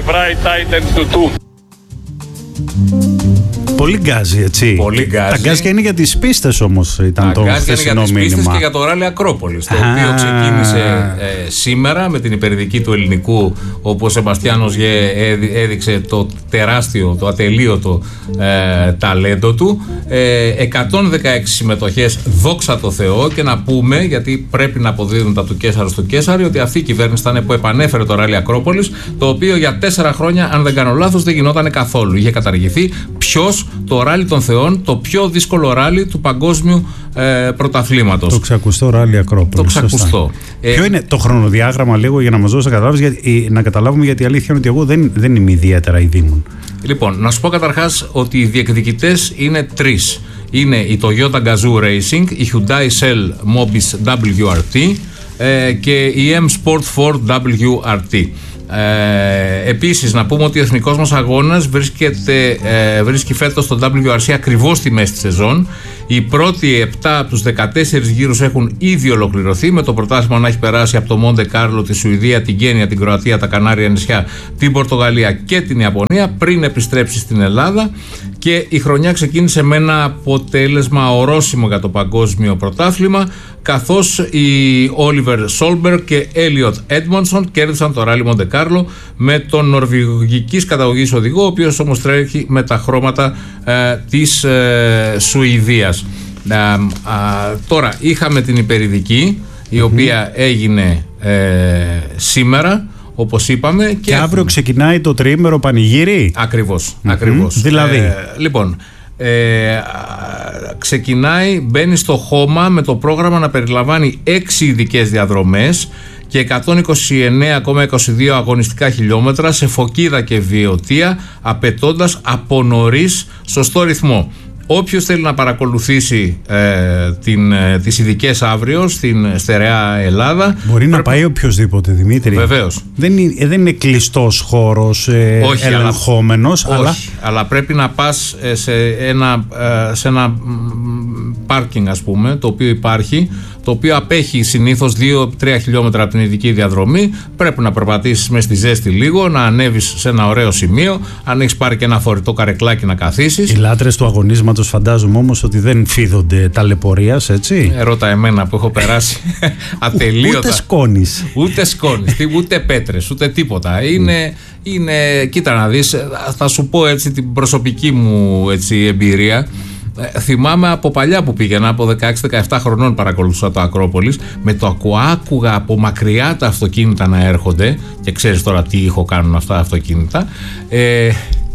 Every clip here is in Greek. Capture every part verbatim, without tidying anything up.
bright Titan του του. Πολύ γκάζι, έτσι. Πολύ γκάζι. Τα γκάζια είναι για τις πίστες όμως, ήταν τα το γκάζια είναι για τις μήνυμα. πίστες και για το ράλι Ακρόπολης, το Α. οποίο ξεκίνησε ε, σήμερα με την υπερδική του ελληνικού, όπου ο Σεμπαστιάνος Γε έδειξε το τεράστιο, το ατελείωτο ε, ταλέντο του. ε, εκατόν δεκαέξι συμμετοχές, δόξα τω Θεώ, και να πούμε, γιατί πρέπει να αποδίδουν τα του Κέσαρο στο Κέσαρι, ότι αυτή η κυβέρνηση ήταν που επανέφερε το ράλι Ακρόπολης, το οποίο για τέσσερα χρόνια, αν δεν κάνω λάθος, δεν γινόταν καθόλου. Είχε καταργηθεί. Ποιος? Το ράλι των Θεών, το πιο δύσκολο ράλι του παγκόσμιου ε, πρωταθλήματος. Το ξακουστό ράλι Ακρόπολης. Το ξακουστό. Ε, Ποιο είναι το χρονοδιάγραμμα, λίγο, για να μας δώσει να καταλάβεις, γιατί, να καταλάβουμε, γιατί η αλήθεια είναι ότι εγώ δεν, δεν είμαι ιδιαίτερα ειδήμων. Λοιπόν, να σου πω καταρχάς ότι οι διεκδικητές είναι τρεις. Είναι η Toyota Gazoo Racing, η Hyundai Cell Mobis ντάμπλιου αρ τι ε, και η M Sport φορ ντάμπλιου αρ τι. Ε, επίσης να πούμε ότι ο εθνικός μας αγώνας βρίσκεται, ε, βρίσκει φέτος στο ντάμπλιου αρ σι ακριβώς στη μέση της σεζόν. Οι πρώτοι επτά από τους δεκατέσσερις γύρους έχουν ήδη ολοκληρωθεί, με το πρωτάθλημα να έχει περάσει από το Μοντε Κάρλο, τη Σουηδία, την Κένια, την Κροατία, τα Κανάρια νησιά, την Πορτογαλία και την Ιαπωνία, πριν επιστρέψει στην Ελλάδα. Και η χρονιά ξεκίνησε με ένα αποτέλεσμα ορόσημο για το παγκόσμιο πρωτάθλημα, καθώς οι Όλιβερ Σόλμπερ και Έλιοτ Έντμονσον κέρδισαν το ράλι Μοντε Κάρλο με τον νορβηγικής καταγωγής οδηγό, ο οποίος όμως τρέχει με τα χρώματα ε, της ε, Σουηδίας. Ε, ε, τώρα είχαμε την υπερηδική, η mm-hmm. οποία έγινε ε, σήμερα, όπως είπαμε. Και, και αύριο ξεκινάει το τριήμερο πανηγύρι. Ακριβώς, mm-hmm. ακριβώς. Δηλαδή. Ε, λοιπόν, ε, ξεκινάει, μπαίνει στο χώμα με το πρόγραμμα να περιλαμβάνει έξι ειδικές διαδρομές και εκατόν είκοσι εννέα κόμμα είκοσι δύο αγωνιστικά χιλιόμετρα σε φωκίδα και βιωτεία, απαιτώντας από νωρίς σωστό ρυθμό. Όποιος θέλει να παρακολουθήσει ε, την, ε, τις ειδικές αύριο στην στερεά Ελλάδα, μπορεί πρέπει... να πάει οποιοσδήποτε, Δημήτρη. Βεβαίως. Δεν είναι, δεν είναι κλειστός χώρος, ε, όχι, ελεγχόμενος. Αλλά, αλλά... Όχι, αλλά πρέπει να πας ε, σε ένα, ε, σε ένα πάρκινγκ, ας πούμε, το οποίο υπάρχει, το οποίο απέχει συνήθως δύο τρία χιλιόμετρα από την ειδική διαδρομή. Πρέπει να περπατήσεις μέσα στη ζέστη λίγο, να ανέβεις σε ένα ωραίο σημείο. Αν έχεις πάρει και ένα φορητό καρεκλάκι να καθίσεις. Οι λάτρες του αγωνίσματος φαντάζομαι όμως ότι δεν φίδονται ταλαιπωρίας, έτσι. Ε, ρώτα εμένα που έχω περάσει ατελείωτα. Ούτε σκόνης. Ούτε σκόνης, ούτε πέτρες, ούτε τίποτα. Είναι, είναι, κοίτα να δεις, θα σου πω έτσι την προσωπική μου έτσι, εμπειρία. Ε, θυμάμαι από παλιά που πήγαινα, από δεκαέξι δεκαεπτά χρονών παρακολουθούσα το Ακρόπολης, με το άκουγα από μακριά τα αυτοκίνητα να έρχονται, και ξέρεις τώρα τι ήχο κάνουν αυτά τα αυτοκίνητα. Ε,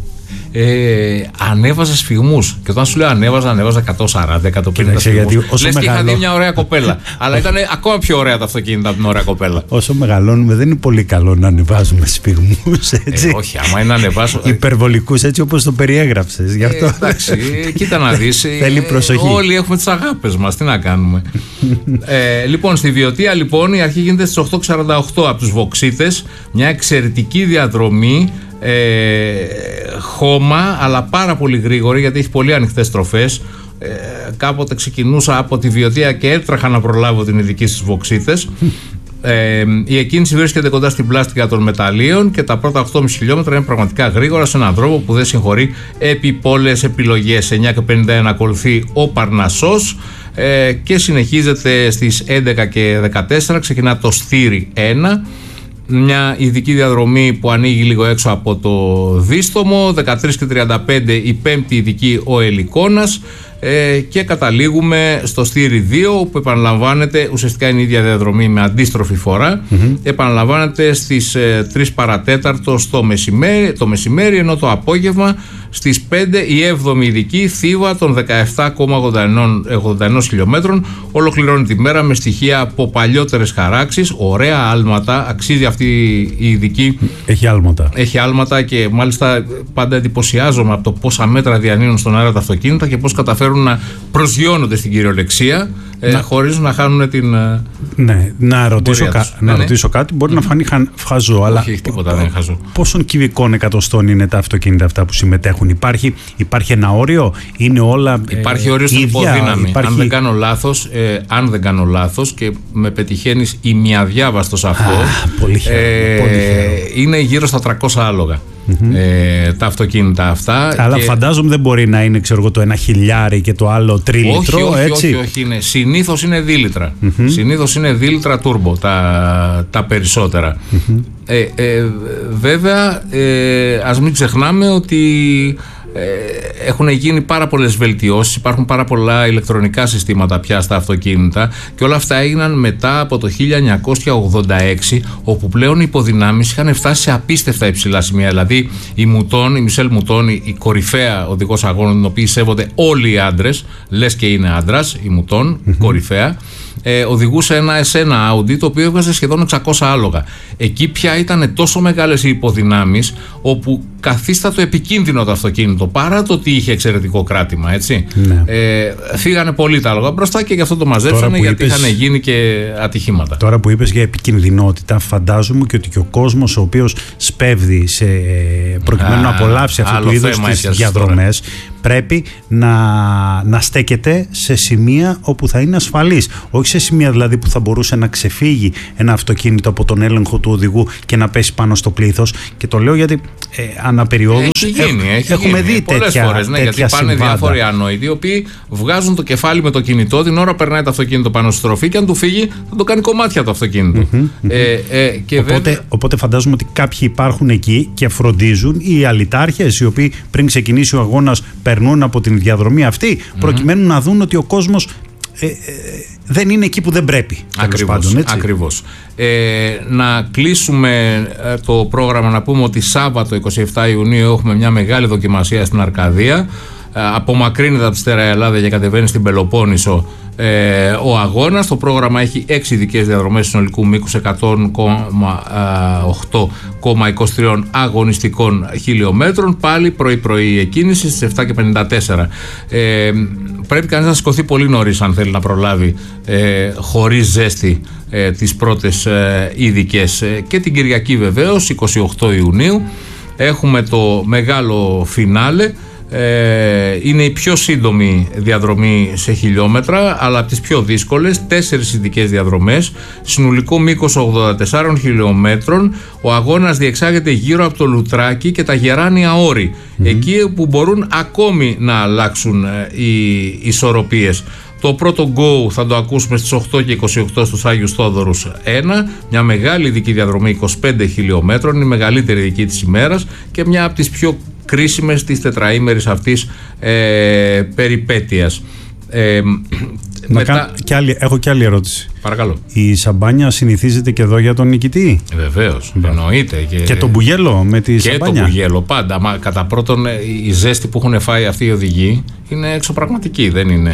Ε, ανέβαζα σφιγμούς. Και όταν σου λέω ανέβαζα, ανέβαζα εκατόν σαράντα εκατόν πενήντα σφιγμούς. Λες και είχα δει μια ωραία κοπέλα. Αλλά ήταν ακόμα πιο ωραία τα αυτοκίνητα από την ωραία κοπέλα. Όσο μεγαλώνουμε, δεν είναι πολύ καλό να ανεβάζουμε σφιγμούς, έτσι. Ε, όχι, άμα είναι να ανεβάσω. Υπερβολικούς, έτσι όπως το περιέγραψες. Γι' αυτό. Ε, εντάξει, κοίτα να δεις. Θέλει προσοχή. Όλοι έχουμε τις αγάπες μας. Τι να κάνουμε. ε, λοιπόν, στη Βιωτία, λοιπόν, η αρχή γίνεται στις οκτώ και σαράντα οκτώ από τους Βοξίτες. Μια εξαιρετική διαδρομή. Ε, χώμα, αλλά πάρα πολύ γρήγορη, γιατί έχει πολύ ανοιχτές στροφές. Ε, κάποτε ξεκινούσα από τη Βιωτία και έτρεχα να προλάβω την ειδική στις Βοξίτες. Ε, η εκκίνηση βρίσκεται κοντά στην πλάστικα των μεταλλίων και τα πρώτα οκτώ κόμμα πέντε χιλιόμετρα είναι πραγματικά γρήγορα, σε έναν τρόπο που δεν συγχωρεί επί πολλές επιλογές. εννιά και πενήντα ένα ακολουθεί ο Παρνασσός ε, και συνεχίζεται στις έντεκα και δεκατέσσερα, ξεκινά το Στήρι ένα, μια ειδική διαδρομή που ανοίγει λίγο έξω από το Δίστομο. Δεκατρείς και τριάντα πέντε η πέμπτη ειδική, ο Ελικόνας, ε, και καταλήγουμε στο Στήρι δύο, που επαναλαμβάνεται, ουσιαστικά είναι η ίδια διαδρομή με αντίστροφη φορά. Mm-hmm. Επαναλαμβάνεται στις ε, τρεις παρατέταρτο στο μεσημέρι, το μεσημέρι, ενώ το απόγευμα στις πέντε η έβδομη ειδική, Θήβα των δεκαεπτά κόμμα ογδόντα ένα χιλιόμετρων, ολοκληρώνει τη μέρα με στοιχεία από παλιότερες χαράξεις, ωραία άλματα. Αξίζει αυτή η ειδική. Έχει άλματα. Έχει άλματα και μάλιστα πάντα εντυπωσιάζομαι από το πόσα μέτρα διανύουν στον αέρα τα αυτοκίνητα και πώς καταφέρουν να προσγειώνονται στην κυριολεξία. ε, να... χωρίς να χάνουν την. Ναι, να ρωτήσω, κα... να ναι, ρωτήσω κάτι. Μπορεί mm. να φανεί χα... χαζό, αλλά. Όχι, τίποτα δεν είναι χαζό. Πόσων κυβικών εκατοστών είναι τα αυτοκίνητα αυτά που συμμετέχουν, Υπάρχει, υπάρχει ένα όριο, είναι όλα. Υπάρχει ε, όριο στην ίδια, υποδύναμη. υπάρχει... Αν δεν κάνω λάθος, ε, αν δεν κάνω λάθος και με πετυχαίνεις ημιαδιάβαστο αυτό. Ah, πολύ χαίρομαι, ε, πολύ χαίρομαι. Είναι γύρω στα τριακόσια άλογα. Mm-hmm. Ε, τα αυτοκίνητα αυτά. Αλλά και... φαντάζομαι δεν μπορεί να είναι, ξέρω εγώ, το ένα χιλιάρι και το άλλο τρίλιτρο. Όχι, όχι, έτσι. όχι, όχι είναι. Συνήθως είναι δίλιτρα. Mm-hmm. Συνήθως είναι δίλιτρα τούρμπο τα, τα περισσότερα. Mm-hmm. Ε, ε, βέβαια, ε, ας μην ξεχνάμε ότι ε, έχουν γίνει πάρα πολλές βελτιώσεις, υπάρχουν πάρα πολλά ηλεκτρονικά συστήματα πια στα αυτοκίνητα και όλα αυτά έγιναν μετά από το χίλια εννιακόσια ογδόντα έξι, όπου πλέον οι υποδυνάμεις είχαν φτάσει σε απίστευτα υψηλά σημεία. Δηλαδή η Μουτών, η Μισελ Μουτών, η κορυφαία οδηγός αγώνων, την οποία σέβονται όλοι οι άντρες, λες και είναι άντρας, η Μουτών, mm-hmm. κορυφαία. Ε, οδηγούσε ένα ες ένα Audi το οποίο έβγαζε σχεδόν εξακόσια άλογα. Εκεί πια ήταν τόσο μεγάλες οι υποδυνάμεις, όπου καθίστατο επικίνδυνο το αυτοκίνητο, παρά το ότι είχε εξαιρετικό κράτημα, έτσι. Ναι. Ε, φύγανε πολύ τα άλογα μπροστά και γι' αυτό το μαζέψανε, γιατί είπες, είχαν γίνει και ατυχήματα. Τώρα που είπες για επικινδυνότητα, φαντάζομαι και ότι και ο κόσμος ο οποίος σπέβδει σε, προκειμένου Α, να απολαύσει αυτού του είδους τις διαδρομές, πρέπει να, να στέκεται σε σημεία όπου θα είναι ασφαλής. Όχι σε σημεία δηλαδή που θα μπορούσε να ξεφύγει ένα αυτοκίνητο από τον έλεγχο του οδηγού και να πέσει πάνω στο πλήθος. Και το λέω γιατί ε, αναπεριόδους έχει γίνει, έχει έχουμε γίνει. δει πολλές τέτοια, φορές, ναι, τέτοια γιατί πάνε συμβάντα. Διάφοροι ανόητοι, οι οποίοι βγάζουν το κεφάλι με το κινητό, την ώρα περνάει το αυτοκίνητο πάνω στη στροφή και αν του φύγει θα το κάνει κομμάτια το αυτοκίνητο. Mm-hmm, mm-hmm. Ε, ε, και οπότε, βέβαια... οπότε φαντάζομαι ότι κάποιοι υπάρχουν εκεί και φροντίζουν, οι αλυτάρχες οι οποίοι πριν ξεκινήσει ο αγώνας περνούν από την διαδρομή αυτή, mm-hmm. προκειμένου να δουν ότι ο κόσμος ε, ε, δεν είναι εκεί που δεν πρέπει. Ακριβώς, πάντων, έτσι. ακριβώς. Ε, να κλείσουμε ε, το πρόγραμμα, να πούμε ότι Σάββατο εικοστή εβδόμη Ιουνίου έχουμε μια μεγάλη δοκιμασία στην Αρκαδία. Ε, απομακρύνεται από τη Στέρα Ελλάδα και κατεβαίνει στην Πελοπόννησο ε, ο αγώνας. Το πρόγραμμα έχει έξι ειδικές διαδρομές συνολικού μήκους εκατό κόμμα οκτώ κόμμα είκοσι τρία αγωνιστικών χιλιόμετρων. Πάλι πρωί-πρωί η εκκίνηση στις επτά και πενήντα τέσσερα. Ε, πρέπει κανείς να σηκωθεί πολύ νωρίς αν θέλει να προλάβει ε, χωρίς ζέστη ε, τις πρώτες ε, ειδικές. Ε, και την Κυριακή βεβαίως, εικοστή όγδοη Ιουνίου, έχουμε το μεγάλο φινάλε. Ε, είναι η πιο σύντομη διαδρομή σε χιλιόμετρα, αλλά από τις πιο δύσκολες. Τέσσερις ειδικές διαδρομές, συνολικό μήκος ογδόντα τέσσερα χιλιόμετρων. Ο αγώνας διεξάγεται γύρω από το Λουτράκι και τα Γεράνια Όρη, mm-hmm. εκεί που μπορούν ακόμη να αλλάξουν ε, οι ισορροπίες. Το πρώτο go θα το ακούσουμε στις οκτώ και είκοσι οκτώ στους Άγιους Θόδωρους ένα, μια μεγάλη ειδική διαδρομή είκοσι πέντε χιλιόμετρων, η μεγαλύτερη ειδική της ημέρας και μια από τις πιο κρίσιμες της τετραήμερης αυτής ε, περιπέτειας. Ε, να μετά... κάνω και άλλη, έχω και άλλη ερώτηση. Παρακαλώ. Η σαμπάνια συνηθίζεται και εδώ για τον νικητή? Βεβαίως, εννοείται. Και, και το μπουγέλο με τη και σαμπάνια. Και το μπουγέλο πάντα. Μα κατά πρώτον, η ζέστη που έχουν φάει αυτοί οι οδηγοί είναι εξωπραγματική. Δεν είναι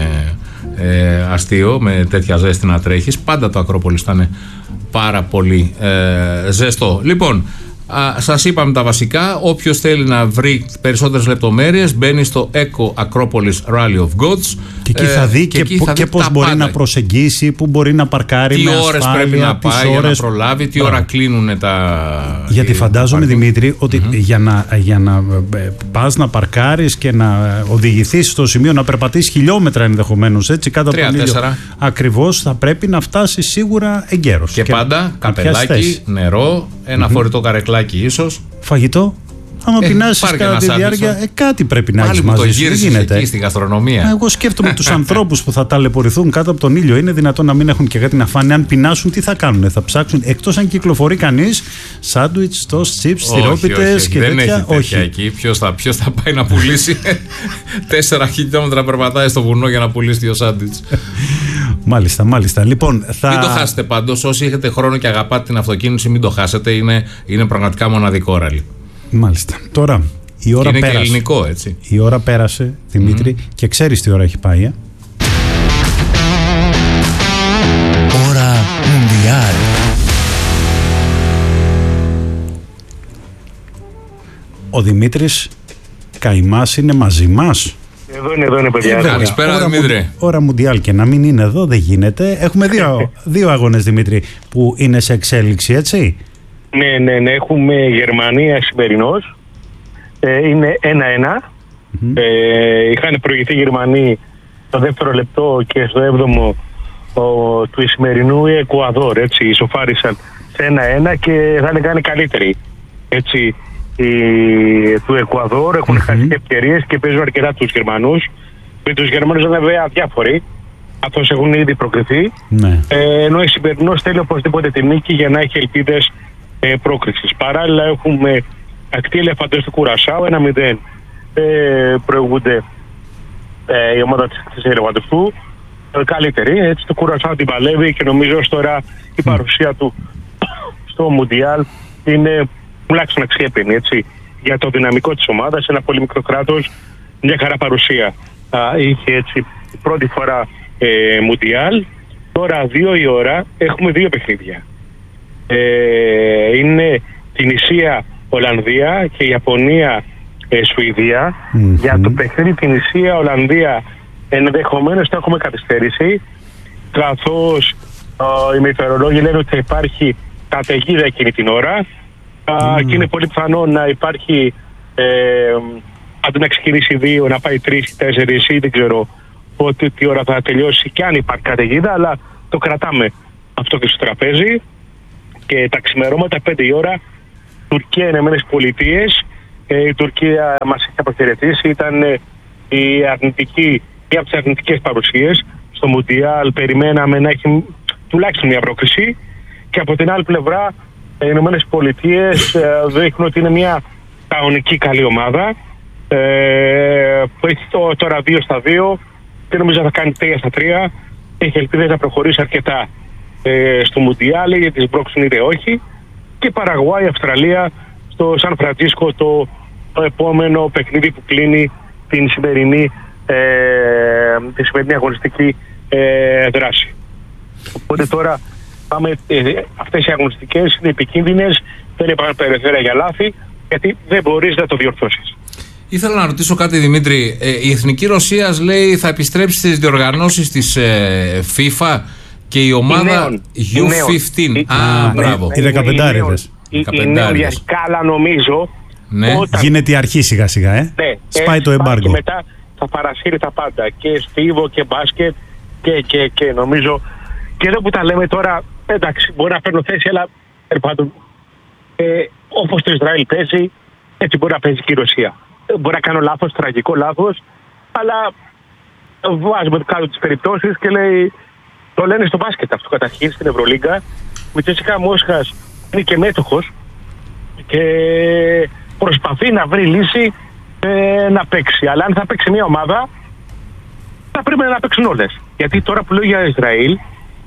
ε, αστείο με τέτοια ζέστη να τρέχεις. Πάντα το Ακρόπολης ήταν πάρα πολύ ε, ζεστό. Λοιπόν, Α, σας είπαμε τα βασικά. Όποιος θέλει να βρει περισσότερες λεπτομέρειες μπαίνει στο Eco Acropolis Rally of Gods και εκεί θα δει, ε, και, και, και πώς μπορεί πάντα. να προσεγγίσει, που μπορεί να παρκάρει, τι με ώρες ασφάλεια, πρέπει να πάει ώρες... για να προλάβει, τι ώρα κλείνουν τα... Γιατί φαντάζομαι, Δημήτρη, ότι mm-hmm. για να, για να πας να παρκάρεις και να οδηγηθείς στο σημείο να περπατήσεις χιλιόμετρα ενδεχομένως, έτσι, κάτω από τον ήλιο, ακριβώς, θα πρέπει να φτάσεις σίγουρα εγκαίρος. Και, και πάντα καπελάκι, νερό, ένα mm-hmm. φορητό καρεκλάκι ίσως. Φαγητό. Άμα ε, πεινάσεις κατά τη διάρκεια, ε, κάτι πρέπει να έχεις μαζί σου. Δεν γίνεται. Εκεί στη γαστρονομία. Εγώ σκέφτομαι τους ανθρώπους που θα ταλαιπωρηθούν κάτω από τον ήλιο. Είναι δυνατόν να μην έχουν και κάτι να φάνε? Αν πεινάσουν, τι θα κάνουν? Θα ψάξουν, εκτός αν κυκλοφορεί κανείς, σάντουιτς, τόστ, τσιπς, τυρόπιτες και δεν τέτοια. Έχει τέτοια όχι. Εκεί. Ποιος θα, ποιος θα πάει να πουλήσει? Τέσσερα χιλιόμετρα περπατάει στο βουνό για να πουλήσει δύο σάντουιτς. Μάλιστα, μάλιστα. Λοιπόν, θα... Μην το χάσετε πάντως. Όσοι έχετε χρόνο και αγαπάτε την αυτοκίνηση, μην το χάσετε. Είναι, είναι πραγματικά μοναδικό ράλι. Μάλιστα. Τώρα, η ώρα είναι πέρασε. Και ελληνικό, έτσι. Η ώρα πέρασε, Δημήτρη, mm-hmm. και ξέρεις τι ώρα έχει πάει, ε? Ώρα Μουντιάλ. Ο Δημήτρης Καημάς είναι μαζί μας. Εδώ είναι, εδώ είναι, παιδιά. Καλησπέρα, Δημήτρη. Ώρα Μουντιάλ και να μην είναι εδώ δεν γίνεται. Έχουμε δύο, δύο αγώνες, Δημήτρη, που είναι σε εξέλιξη, έτσι. Ναι, ναι, ναι. Έχουμε Γερμανία σημερινός. Ε, είναι ένα-ένα. Mm-hmm. Ε, είχαν προηγηθεί οι Γερμανοί στο δεύτερο λεπτό και στο έβδομο ο, του Ισημερινού η Εκουαδόρ. Έτσι, ισοφάρισαν σε ένα-ένα και θα είναι κάνει καλύτεροι. Έτσι, οι, του Εκουαδόρ έχουν mm-hmm. χάσει ευκαιρίες και παίζουν αρκετά τους Γερμανούς. Με τους Γερμανούς είναι βέβαια διάφοροι. Αυτός έχουν ήδη προκριθεί. Ναι. Ε, ενώ η Σημερινός θέλει οπωσδήποτε τη νίκη για να έχει ελπίδες ε, πρόκρισης. Παράλληλα έχουμε ακτή ελεφαντές του Κουρασάου, ένα μηδέν. Ε, προηγούνται ε, η ομάδα της Ελεφαντευτού. Ε, καλύτερη, έτσι το Κουρασάου την παλεύει και νομίζω ως τώρα η παρουσία του στο Μουντιάλ είναι τουλάχιστον αξιέπαινη, έτσι, για το δυναμικό της ομάδας. Ένα πολύ μικρό κράτος, μια χαρά παρουσία α, είχε, έτσι, πρώτη φορά ε, Μουντιάλ. Τώρα δύο η ώρα έχουμε δύο παιχνίδια. Ε, είναι την Ισία Ολλανδία και η Ιαπωνία ε, Σουηδία. Mm-hmm. Για το παιχνίδι την Ισία Ολλανδία ενδεχομένως θα έχουμε καθυστέρηση, καθώς ε, οι μετεωρολόγοι λένε ότι θα υπάρχει καταιγίδα εκείνη την ώρα. Mm. Και είναι πολύ πιθανό να υπάρχει ε, αντί να ξεκινήσει δύο να πάει τρεις, τέσσερις ή δεν ξέρω πότε, τι ώρα θα τελειώσει και αν υπάρχει καταιγίδα, αλλά το κρατάμε αυτό και στο τραπέζι. Και τα ξημερώματα πέντε η ώρα Τουρκία, Ηνωμένες Πολιτείες. ε, η Τουρκία μας έχει αποχαιρετήσει, ήταν ε, η αρνητική, μία από τις αρνητικές παρουσίες στο Μουντιάλ. Περιμέναμε να έχει τουλάχιστον μια πρόκριση, και από την άλλη πλευρά οι Ηνωμένες Πολιτείες ε, δείχνουν ότι είναι μια κανονική καλή ομάδα ε, που έχει το, τώρα δύο στα δύο και νομίζω θα κάνει τρία στα τρία. Έχει ελπίδες να προχωρήσει αρκετά ε, στο Μουντιάλ, γιατί τις μπρόξουν είτε όχι. Και Παραγουάη, Αυστραλία στο Σαν Φραντζίσκο, το, το επόμενο παιχνίδι που κλείνει την σημερινή, ε, τη σημερινή αγωνιστική ε, δράση. Οπότε τώρα πάμε, ε, αυτές οι αγωνιστικές είναι επικίνδυνες, δεν υπάρχουν περιθώρια για λάθη, γιατί δεν μπορείς να το διορθώσεις. Ήθελα να ρωτήσω κάτι, Δημήτρη. Ε, η Εθνική Ρωσίας, λέει, θα επιστρέψει στις διοργανώσεις της ε, FIFA και η ομάδα γιου πενήντα. Α, μπράβο. Οι δεκαπεντάριδες. Η νέο διασκάλα, νομίζω. Ναι. Όταν... Γίνεται η αρχή σιγά σιγά, ε. Ναι, σπάει το εμπάργκο. Και μετά θα παρασύρει τα πάντα. Και στίβο και μπάσκετ και, και, και νομίζω. Και εδώ που τα λέμε τώρα, εντάξει, μπορεί να παίρνω θέση, αλλά ε, όπως το Ισραήλ παίζει, έτσι μπορεί να παίζει και η Ρωσία. Μπορεί να κάνω λάθος, τραγικό λάθος, αλλά βάζουμε κάτω τις περιπτώσεις και λέει, το λένε στο μπάσκετ αυτό καταρχήν στην Ευρωλίγκα. Ο Τσέσικα Μόσχας είναι και μέτοχος και προσπαθεί να βρει λύση ε, να παίξει. Αλλά αν θα παίξει μια ομάδα, θα πρέπει να παίξουν όλες. Γιατί τώρα που λέω για Ισραήλ,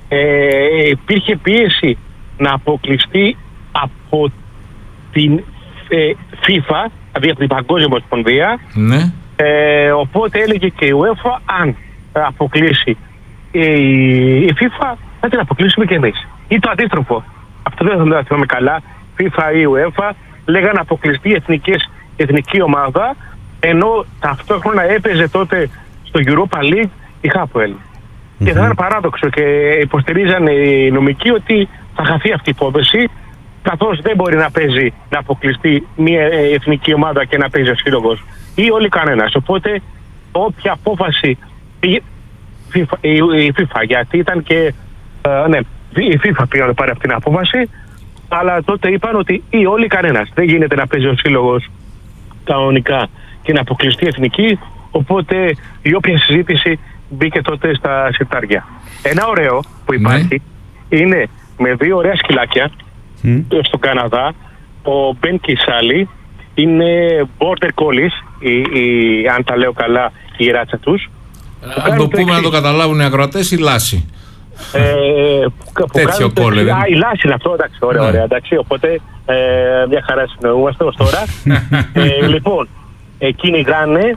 ε, υπήρχε πίεση να αποκλειστεί από την ε, FIFA, δηλαδή από την Παγκόσμια Ομοσπονδία. Ναι. Ε, οπότε έλεγε και η UEFA, αν αποκλείσει η, η FIFA, θα την αποκλείσουμε και εμείς. Ή το αντίστροφο. Αυτό δεν θα θυμάμαι καλά. FIFA ή UEFA λέγανε να αποκλειστεί εθνικές, εθνική ομάδα, ενώ ταυτόχρονα έπαιζε τότε στο Europa League η Χάπουελ. Mm-hmm. Και θα ήταν παράδοξο και υποστηρίζανε οι νομικοί ότι θα χαθεί αυτή η υπόθεση, καθώς δεν μπορεί να παίζει, να αποκλειστεί μια εθνική ομάδα και να παίζει ο σύλλογος ή όλοι κανένας. Οπότε όποια απόφαση η FIFA, η, η FIFA, γιατί ήταν και ε, ναι, η FIFA πήγε να πάρει αυτή την απόφαση, αλλά τότε είπαν ότι ή όλοι κανένας. Δεν γίνεται να παίζει ο σύλλογος κανονικά και να αποκλειστεί η εθνική, οπότε η όποια συζήτηση μπήκε τότε στα συρτάρια. Ένα ωραίο που υπάρχει mm. είναι με δύο ωραία σκυλάκια mm. στον Καναδά. Ο Μπεν και η Σάλι είναι border collies, η, η, αν τα λέω καλά, η ράτσα τους. Αν το πούμε να το καταλάβουν οι ακροατές, η λάση. Ε, τέτοιο κόλλε. Α, η λάση είναι αυτό, εντάξει, ωραία, ναι. ωραία, εντάξει, οπότε ε, μια χαρά συνοούμαστε ως τώρα. ε, λοιπόν, εκείνοι γράνε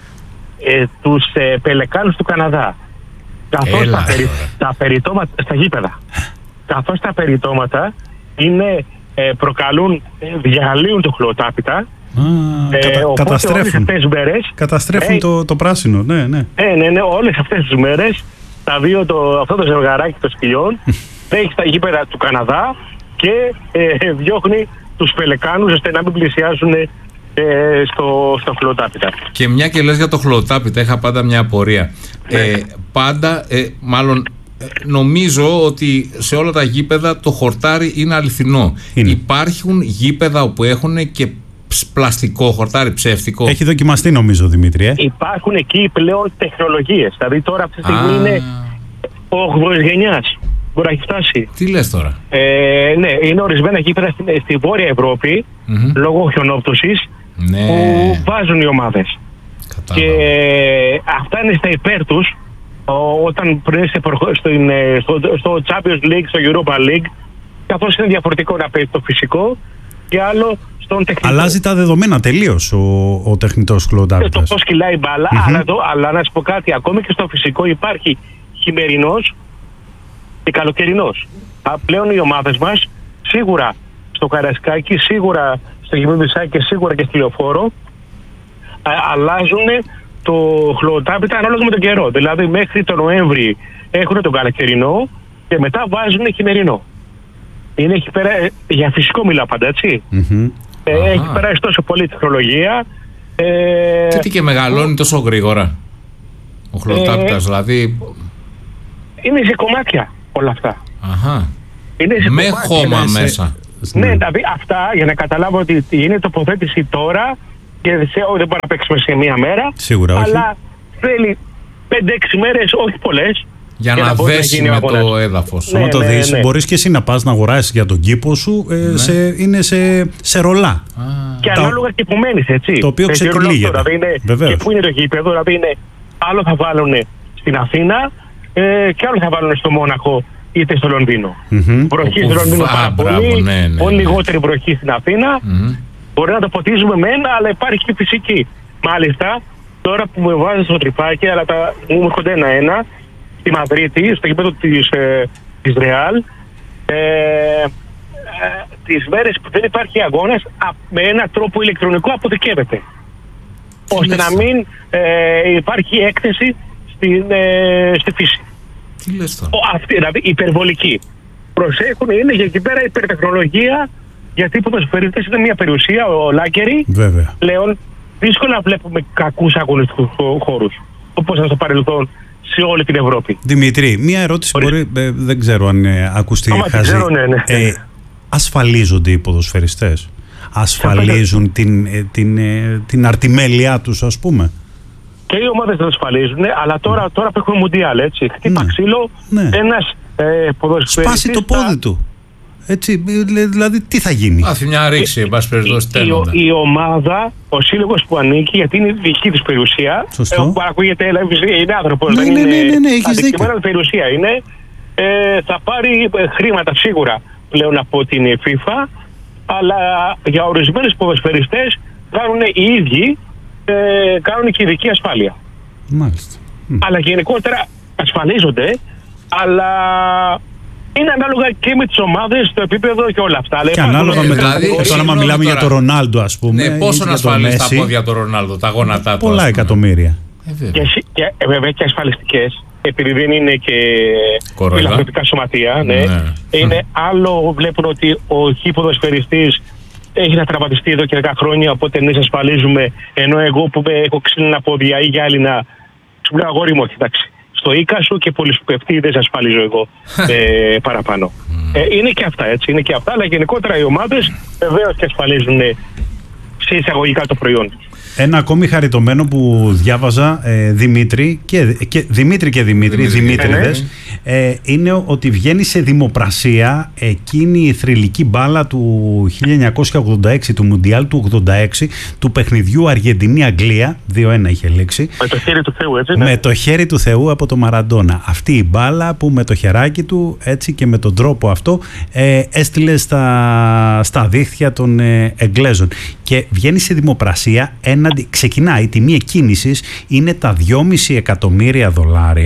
ε, τους ε, πελεκάνους του Καναδά. Καθώς τα, περι, τα περιτώματα, στα γήπεδα, καθώς τα περιτώματα είναι, ε, προκαλούν, ε, διαλύουν το χλωτάπητα Α, ε, κατα, καταστρέφουν, μέρες, καταστρέφουν ε, το, το πράσινο, ναι, ναι. Ε, ναι, ναι, όλες αυτές τις μέρες τα δύο, το, αυτό το ζευγαράκι των σκυλιών τρέχει στα γήπεδα του Καναδά και ε, διώχνει τους πελεκάνους ώστε να μην πλησιάσουν ε, στο, στο χλωτάπιτα. Και μια και λες για το χλωτάπιτα, είχα πάντα μια απορία. Ναι. Ε, πάντα, ε, μάλλον νομίζω ότι σε όλα τα γήπεδα το χορτάρι είναι αληθινό. Είναι. Υπάρχουν γήπεδα όπου έχουν και πλαστικό χορτάρι, ψεύτικο. Έχει δοκιμαστεί νομίζω, Δημήτρη. Ε? Υπάρχουν εκεί πλέον τεχνολογίες. Δηλαδή τώρα αυτή τη στιγμή είναι όγδοης γενιάς. Μπορεί να έχει φτάσει. Τι λες τώρα? Ε, ναι, είναι ορισμένα γήπεδα στη, στη Βόρεια Ευρώπη, mm-hmm. λόγω χιονόπτωσης, ναι. που βάζουν οι ομάδες. Κατάλαβα. Και αυτά είναι στα υπέρ τους όταν πριν είσαι στο, στο Champions League, στο Europa League, καθώς είναι διαφορετικό να παίζει το φυσικό και άλλο στον τεχνητό. Αλλάζει τα δεδομένα τελείως ο, ο τεχνητός χλωτάπιτας. Το πώς κυλάει η μπάλα, mm-hmm. αλλά, το, αλλά να σου πω κάτι, ακόμη και στο φυσικό υπάρχει χειμερινός και καλοκαιρινός. Πλέον οι ομάδες μας, σίγουρα στο Καραϊσκάκι, σίγουρα στο Γημνοδισάκι και σίγουρα και στη Λεωφόρο, αλλάζουν το χλωτάπιτα ανάλογα με τον καιρό. Δηλαδή μέχρι τον Νοέμβρη έχουν τον καλοκαιρινό και μετά βάζουν χειμερινό. Είναι, έχει πέρα, για φυσικό μιλάω πάντα, έτσι. Mm-hmm. Ε, έχει περάσει τόσο πολύ τεχνολογία. Ε, και τι και μεγαλώνει τόσο γρήγορα ο χλωτάπιτας, ε, δηλαδή... Είναι σε κομμάτια όλα αυτά. Αχα. Είναι σε με κομμάτια, χώμα είναι μέσα. Σε... Ναι, δηλαδή αυτά για να καταλάβω ότι είναι τοποθέτηση τώρα και σε, όχι, δεν μπορεί να παίξουμε σε μία μέρα. Σίγουρα όχι. Αλλά θέλει πέντε έξι μέρες, όχι πολλές. Για, για να, να δέσει με αγώνας. Το έδαφος. Ναι, να το ναι, δεις, ναι. Μπορείς και εσύ να πας να αγοράσεις για τον κήπο σου, ε, ναι. σε, είναι σε, σε ρολά. Α. Και τα... ανάλογα και που μένεις, έτσι. Το οποίο ξεκλείγεται. Δηλαδή και πού είναι το γήπεδο, δηλαδή είναι, άλλο θα βάλουν στην Αθήνα ε, και άλλο θα βάλουν στο Μόναχο είτε στο Λονδίνο. Mm-hmm. Βροχή στο Λονδίνο πάρα πολύ, ναι, ναι, πολύ ναι. λιγότερη βροχή στην Αθήνα. Mm-hmm. Μπορεί να το ποτίζουμε με ένα, αλλά υπάρχει και φυσική. Μάλιστα, τώρα που με βάζει στο τρυπάκι, αλλά τα, μου έρχονται ένα-ένα, στη Μαδρίτη, στο γήπεδο της, ε, της Ρεάλ, ε, ε, τις μέρες που δεν υπάρχει αγώνας, α, με έναν τρόπο ηλεκτρονικό αποθηκεύεται. Ώστε να μην ε, υπάρχει έκθεση στην, ε, στη φύση. Τι λες τώρα? Ο, αυτή, δηλαδή υπερβολική. Προσέχουν, είναι για εκεί πέρα υπερτεχνολογία, γιατί οι ποδοσφαιριστές είναι μια περιουσία, ο Λάκερη. Βέβαια. Πλέον δύσκολα βλέπουμε κακούς αγωνιστικούς χώρους, όπως ήταν στο παρελθόν σε όλη την Ευρώπη. Δημήτρη, μία ερώτηση Μπορεί... μπορεί, ε, δεν ξέρω αν ε, ακουστεί χαζή. Ξέρω, ναι, ναι. Ε, ασφαλίζονται οι ποδοσφαιριστές? Ασφαλίζουν την, ε, την, ε, την αρτιμέλειά τους, ας πούμε? Και οι ομάδες δεν ασφαλίζουν, αλλά τώρα, τώρα που έχουμε Μουντιάλ, έτσι, χτύπα ναι. ξύλο, ναι. ένας ε, ποδοσφαιριστής... Σπάσει το πόδι θα... του. Έτσι, δηλαδή τι θα γίνει? Άφη μια ρήξη, εν πάση περιπτώσει, τέλοντα. Η, η ομάδα, ο σύλλογος που ανήκει, γιατί είναι δική της περιουσία, σωστό. Που ακούγεται, είναι άνθρωπος, ναι, δεν ναι, είναι ναι, ναι, ναι, έχεις δίκιο. Περιουσία είναι, ε, θα πάρει χρήματα σίγουρα πλέον από την FIFA, αλλά για ορισμένους ποδοσφαιριστές κάνουν οι ίδιοι, ε, κάνουν και ειδική ασφάλεια. Μάλιστα. Αλλά γενικότερα ασφαλίζονται, αλλά... είναι ανάλογα και με τις ομάδες, το επίπεδο και όλα αυτά. Και ανάλογα με δηλαδή, το όνομα μιλάμε τώρα για τον Ρονάλντο, ας πούμε. Ναι, πόσο να ασφαλίσει τα πόδια του Ρονάλντο, τα γόνατά του? Πολλά εκατομμύρια. Ε, βέβαια. Και, και, βέβαια και ασφαλιστικές, επειδή δεν είναι και φιλανθρωπικά σωματεία. Ναι. Ναι. Είναι άλλο, βλέπουν ότι ο χι ποδοσφαιριστής έχει να τραυματιστεί εδώ και δέκα χρόνια, οπότε εμείς ασφαλίζουμε, ενώ εγώ που έχω ξύλινα πόδια ή γυάλινα, σου λέω αγόρι μου, όχι, εντάξει. Στο οίκα σου και πολύ σου πέφτει, δεν σε ασφαλίζω εγώ ε, παραπάνω. Mm. Ε, είναι και αυτά, έτσι, είναι και αυτά, αλλά γενικότερα οι ομάδες βεβαίως και ασφαλίζουν σε εισαγωγικά το προϊόν τους. Ένα ακόμη χαριτωμένο που διάβαζα, ε, Δημήτρη και, και, Δημήτρη και Δημήτρη, Δημήτρηδες, ε, είναι ότι βγαίνει σε δημοπρασία εκείνη η θρυλική μπάλα του χίλια εννιακόσια ογδόντα έξι, του Μουντιάλ του ογδόντα έξι, του παιχνιδιού Αργεντινή-Αγγλία, δύο ένα είχε λήξει. Με το χέρι του Θεού, έτσι. Ναι. Με το χέρι του Θεού από το Μαραντόνα. Αυτή η μπάλα που με το χεράκι του, έτσι και με τον τρόπο αυτό, ε, έστειλε στα, στα δίχτυα των ε, Εγγλέζων. Και βγαίνει σε δημοπρασία ένα. Ξεκινάει, η τιμή εκκίνησης είναι τα δυόμισι εκατομμύρια δολάρια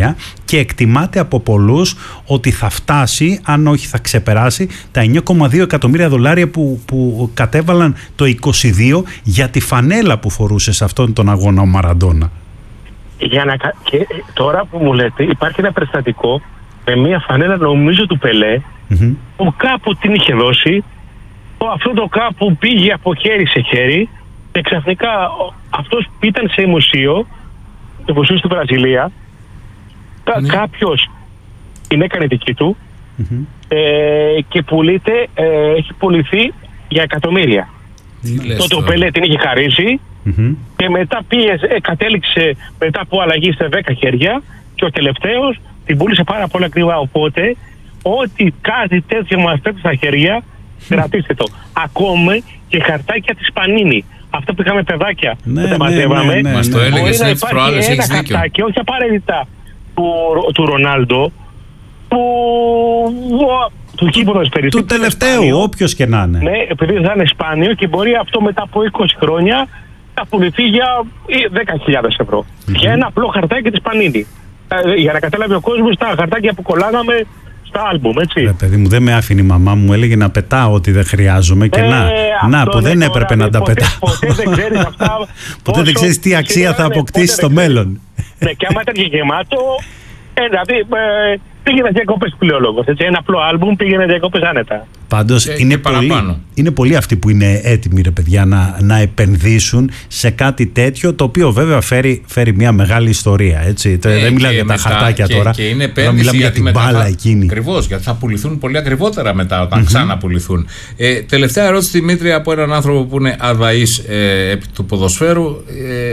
και εκτιμάται από πολλούς ότι θα φτάσει, αν όχι θα ξεπεράσει, τα εννιά κόμμα δύο εκατομμύρια δολάρια που, που κατέβαλαν το είκοσι δύο για τη φανέλα που φορούσε σε αυτόν τον αγώνα ο Μαραντόνα. Για να, και τώρα που μου λέτε, υπάρχει ένα περιστατικό με μια φανέλα, νομίζω του Πελέ, mm-hmm. που κάπου την είχε δώσει, αυτό το κάπου πήγε από χέρι σε χέρι και ξαφνικά αυτός που ήταν σε μουσείο, το μουσείο στη Βραζιλία, mm-hmm. κάποιος την έκανε δική του mm-hmm. ε, και πουλείται, ε, έχει πουληθεί για εκατομμύρια. Mm-hmm. Τότε ο Πελέ την είχε χαρίσει mm-hmm. και μετά πήγε, ε, κατέληξε μετά από αλλαγή σε δέκα χέρια και ο τελευταίος την πούλησε πάρα πολύ ακριβά. Οπότε ό,τι κάτι τέτοιο μας πέφτει στα χέρια, κρατήστε το. Ακόμη και χαρτάκια της Πανίνη. Αυτό που είχαμε παιδάκια ναι, που τα ναι, μαζεύαμε. Ναι, ναι, ναι. Μας το έλεγες έτσι προάλλες, έχεις δίκιο. Ένα χαρτάκι, όχι απαραίτητα του, του Ρονάλντο, του, του κύπρου του τελευταίου, όποιος και να είναι. Ναι, επειδή θα είναι σπάνιο και μπορεί αυτό μετά από είκοσι χρόνια να πουληθεί για δέκα χιλιάδες ευρώ. Mm-hmm. Για ένα απλό χαρτάκι της Πανίνη. Ε, για να καταλάβει ο κόσμος τα χαρτάκια που κολλάγαμε στα άλμπουμ, έτσι. Ρε παιδί μου, δεν με άφηνε η μαμά μου, έλεγε να πετάω ό,τι δεν χρειάζομαι και ε, να, να που δεν έπρεπε τώρα, να τα ποτέ, πετάω. Ποτέ δεν ξέρεις αυτά. Ποτέ δεν ξέρεις τι αξία θα αποκτήσει στο μέλλον. Ναι, και άμα ήταν γεμάτο, ε, δηλαδή ε, πήγαινε διακοπές πλειολόγος. Ένα απλό άλμπουμ πήγαινε διακοπές άνετα. Πάντως και, είναι, και πολύ, είναι πολλοί αυτοί που είναι έτοιμοι, ρε παιδιά, να, να επενδύσουν σε κάτι τέτοιο, το οποίο βέβαια φέρει, φέρει μια μεγάλη ιστορία. Έτσι. Ε, δεν μιλάμε για τα χαρτάκια και, τώρα. Και είναι επένδυση για την μπάλα θα, εκείνη. Ακριβώς, γιατί θα πουληθούν πολύ ακριβότερα μετά όταν mm-hmm. ξαναπουληθούν. Ε, τελευταία ερώτηση, Δημήτρη, από έναν άνθρωπο που είναι αδαής ε, επί του ποδοσφαίρου. Ε,